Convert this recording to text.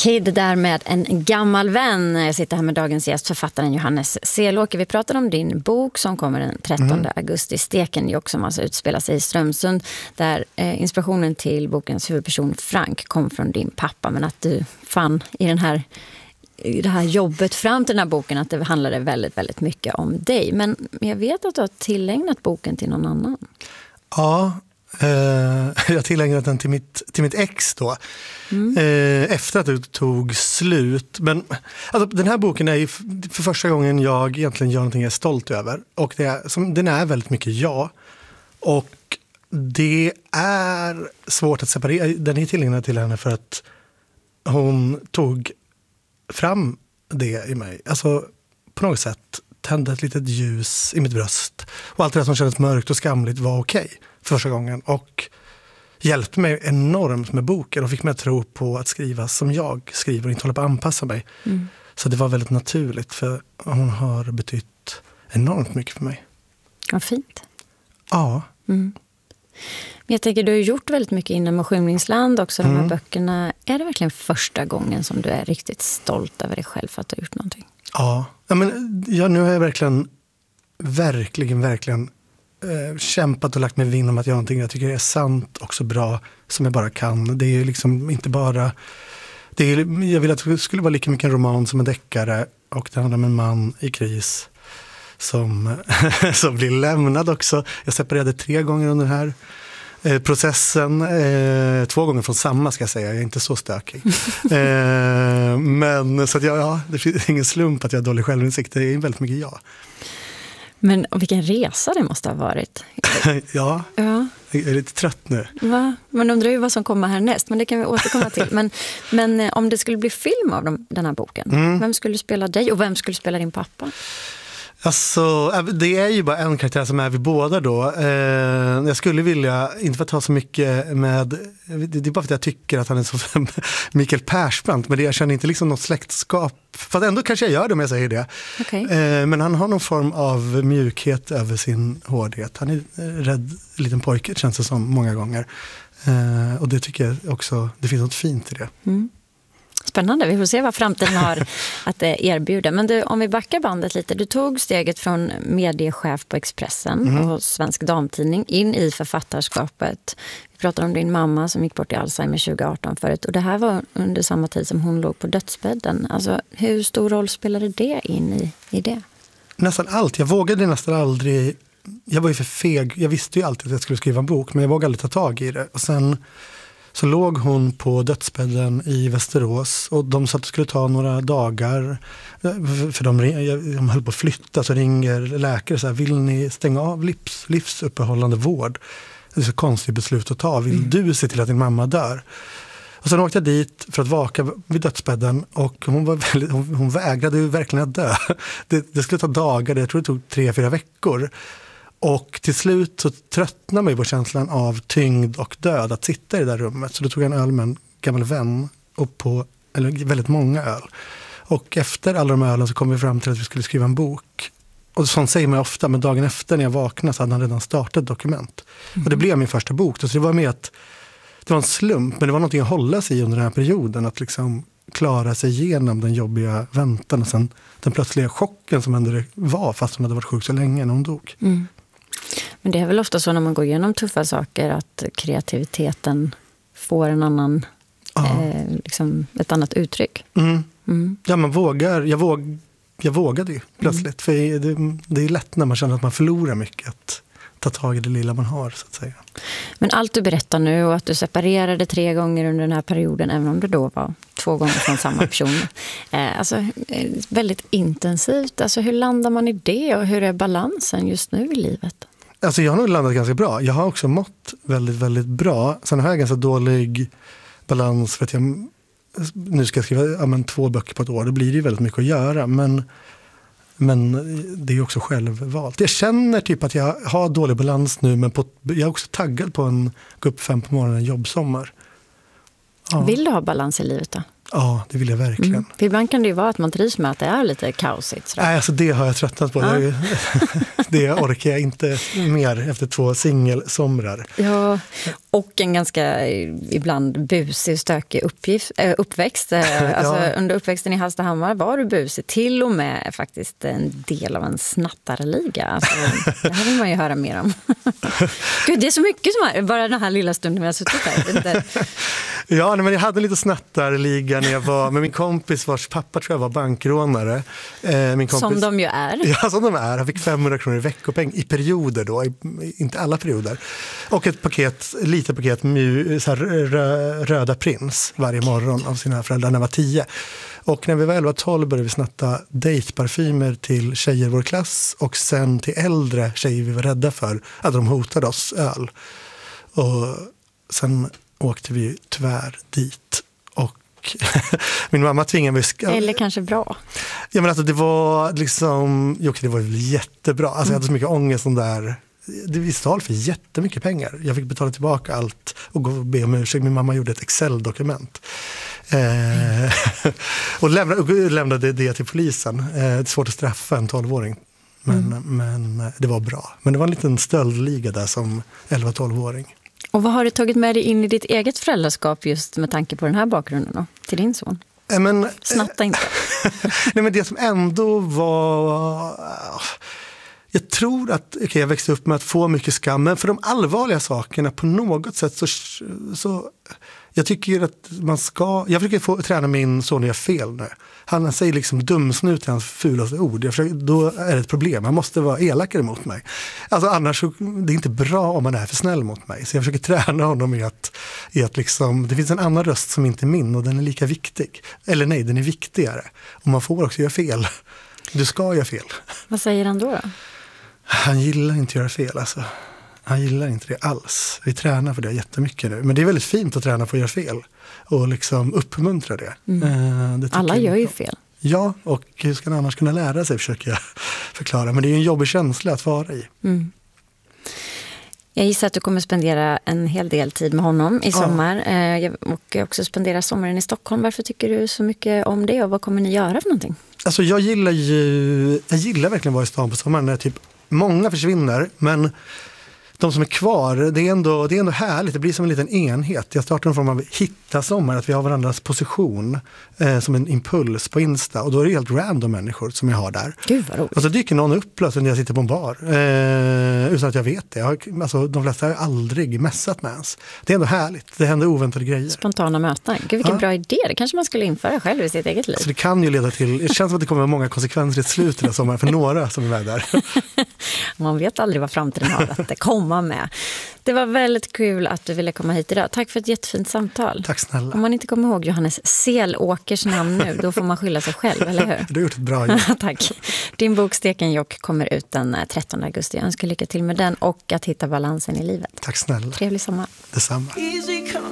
Kid där med En gammal vän. Jag sitter här med dagens gäst, författaren Johannes Selåker. Vi pratade om din bok som kommer den 13 augusti, Stekenjokk, som alltså utspelar sig i Strömsund, där inspirationen till bokens huvudperson Frank kom från din pappa, men att du fann i det här jobbet fram till den här boken att det handlade väldigt, väldigt mycket om dig. Men jag vet att du har tillägnat boken till någon annan. Ja, jag har tillägnat den till mitt ex då. Efter att det tog slut. Men alltså, den här boken är ju för första gången jag egentligen gör någonting jag är stolt över. Och den är väldigt mycket jag. Och det är svårt att separera. Den är tillägnad till henne för att hon tog fram det i mig. Alltså på något sätt tände ett litet ljus i mitt bröst. Och allt det som kändes mörkt och skamligt var okej för första gången. Och hjälpte mig enormt med boken och fick mig att tro på att skriva som jag skriver och inte hålla på att anpassa mig. Så det var väldigt naturligt, för hon har betytt enormt mycket för mig. Vad fint. Ja. Men jag tänker, du har gjort väldigt mycket inom och Skymningsland också, de här böckerna. Är det verkligen första gången som du är riktigt stolt över dig själv för att du har gjort någonting? Ja, men nu har jag verkligen kämpat och lagt mig vinn om att göra någonting jag tycker är sant och så bra som jag bara kan. Det är liksom inte bara... jag vill att det skulle vara lika mycket en roman som en deckare, och det handlar om en man i kris som blir lämnad också. Jag separerade 3 gånger under den här processen. 2 gånger från samma, ska jag säga. Jag är inte så stökig. Men så att det finns ingen slump att jag har dålig självinsikt. Det är väldigt mycket jag. Men vilken resa det måste ha varit. Ja, jag är lite trött nu. Va? Man undrar ju vad som kommer härnäst, men det kan vi återkomma till. Men om det skulle bli film av den här boken, vem skulle spela dig och vem skulle spela din pappa? Alltså, det är ju bara en karaktär som är vi båda då. Jag skulle vilja, inte för att ta så mycket med... Det är bara för att jag tycker att han är så Mikael Persbrandt, men jag känner inte liksom något släktskap. Fast ändå kanske jag gör det om jag säger det. Okay. Men han har någon form av mjukhet över sin hårdhet. Han är rädd liten pojke, känns det som många gånger. Och det tycker jag också, det finns något fint i det. Spännande, vi får se vad framtiden har att erbjuda. Men du, om vi backar bandet lite, du tog steget från mediechef på Expressen och Svensk Damtidning in i författarskapet. Vi pratade om din mamma som gick bort i Alzheimer 2018 förut, och det här var under samma tid som hon låg på dödsbädden. Alltså, hur stor roll spelade det in i det? Nästan allt. Jag vågade nästan aldrig, jag var ju för feg, jag visste ju alltid att jag skulle skriva en bok, men jag vågade aldrig ta tag i det. Och sen så låg hon på dödsbädden i Västerås, och de sa att det skulle ta några dagar, för de höll på att flytta, så ringer läkare så här: vill ni stänga av livsuppehållande vård? Det är så konstigt beslut att ta. Vill du se till att din mamma dör? Och sen åkte jag dit för att vaka vid dödsbädden, och hon vägrade ju verkligen att dö. Det skulle ta dagar, jag tror det tog 3-4 veckor. Och till slut så tröttnade man ju på känslan av tyngd och död att sitta i det där rummet. Så då tog jag en öl med en gammal vän, eller väldigt många öl. Och efter alla de ölen så kom vi fram till att vi skulle skriva en bok. Och sånt säger man ofta, men dagen efter när jag vaknade så hade han redan startat ett dokument. Och det blev min första bok. Så det var med att det var en slump, men det var någonting att hålla sig i under den här perioden. Att liksom klara sig igenom den jobbiga väntan och sen den plötsliga chocken som ändå det var, fast hon hade varit sjuk så länge när hon dog. Men det är väl ofta så när man går igenom tuffa saker att kreativiteten får en annan, ett annat uttryck. Ja, man vågar. Jag vågade ju plötsligt. För det är lätt när man känner att man förlorar mycket att ta tag i det lilla man har, så att säga. Men allt du berättar nu, och att du separerade 3 gånger under den här perioden, även om det då var 2 gånger från samma person. Alltså väldigt intensivt. Alltså hur landar man i det, och hur är balansen just nu i livet? Alltså jag har nog landat ganska bra. Jag har också mått väldigt, väldigt bra. Sen har jag ganska dålig balans för att jag nu ska skriva 2 böcker på ett år. Det blir ju väldigt mycket att göra, men det är ju också självvalt. Jag känner typ att jag har dålig balans nu, men jag är också taggad på en gå upp 5 på morgonen jobbsommar. Ja. Vill du ha balans i livet då? Ja, det vill jag verkligen. För ibland kan det ju vara att man trivs med att det är lite kaosigt. Sådär. Nej, alltså det har jag tröttnat på. Ja. Det orkar jag inte mer efter 2 singelsomrar. Ja, och en ganska ibland busig och stökig uppväxt. Alltså, under uppväxten i Hallstahammar var du busig. Till och med faktiskt en del av en snattarliga. Alltså, det här vill man ju höra mer om. Gud, det är så mycket som är, bara den här lilla stunden vi har suttit här. Ja, men jag hade lite snattarliga när jag var med min kompis vars pappa tror jag var bankrånare. Min kompis, som de ju är. Ja, som de är. Han fick 500 kronor i veckopeng i perioder då, inte alla perioder. Och ett litet paket så här, röda prins varje morgon av sina föräldrar när jag var 10. Och när vi var 11-12 började vi snatta dejtparfymer till tjejer i vår klass och sen till äldre tjejer vi var rädda för att de hotade oss öl. Och sen åkte vi tyvärr dit och min mamma tvingade mig... Eller kanske bra. Ja, men alltså det var liksom... Jo, det var jättebra. Alltså jag hade så mycket ångest om där. Vi stal för jättemycket pengar. Jag fick betala tillbaka allt och gå och be om ursäkt. Min mamma gjorde ett Excel-dokument. Och lämnade det till polisen. Det är svårt att straffa en 12-åring. Men det var bra. Men det var en liten stöldliga där som 11-12-åring. Och vad har du tagit med dig in i ditt eget föräldraskap just med tanke på den här bakgrunden då, till din son? Snatta inte. Nej, men det som ändå var... Jag tror att jag växte upp med att få mycket skam, men för de allvarliga sakerna på något sätt så jag tycker att man ska... Jag försöker träna min son att göra fel nu. Han säger liksom dumsnut till hans fulaste ord. Då är det ett problem. Han måste vara elakare mot mig. Alltså annars så, det är inte bra om man är för snäll mot mig. Så jag försöker träna honom i att liksom, det finns en annan röst som inte är min och den är lika viktig. Eller nej, den är viktigare. Och man får också göra fel. Du ska göra fel. Vad säger han då? Han gillar inte att göra fel alltså. Han gillar inte det alls. Vi tränar för det jättemycket nu. Men det är väldigt fint att träna för att göra fel. Och liksom uppmuntra det. Det alla gör ju fel. Ja, och hur ska man annars kunna lära sig, försöker jag förklara. Men det är ju en jobbig känsla att vara i. Jag gissar att du kommer spendera en hel del tid med honom i sommar. Och också spendera sommaren i Stockholm. Varför tycker du så mycket om det? Och vad kommer ni göra för någonting? Alltså jag gillar verkligen att vara i stan på sommaren. När typ många försvinner, men de som är kvar, det är ändå härligt. Det blir som en liten enhet. Jag startar en form av hitta sommar, att vi har varandras position som en impuls på Insta. Och då är det helt random människor som jag har där. Gud vad roligt. Och så dyker någon upp plötsligt när jag sitter på en bar. Utan att jag vet det. De flesta har aldrig messat med ens. Det är ändå härligt. Det händer oväntade grejer. Spontana möten. Gud, vilken bra idé. Det kanske man skulle införa själv i sitt eget liv. Så det kan ju leda till... Det känns som att det kommer vara många konsekvenser i ett slut i sommaren för några som är med där. Man vet aldrig vad framtiden har att komma med. Det var väldigt kul att du ville komma hit idag. Tack för ett jättefint samtal. Tack snälla. Om man inte kommer ihåg Johannes Selåkers namn nu, då får man skylla sig själv, eller hur? Du har gjort ett bra jobb. Tack. Din bok Stekenjokk kommer ut den 13 augusti. Jag önskar lycka till med den och att hitta balansen i livet. Tack snälla. Trevlig sommar. Detsamma.